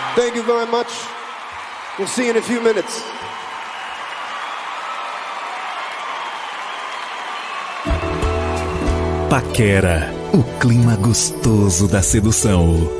Thank you very much. We'll see you in a few minutes. Paquera, o clima gostoso da sedução.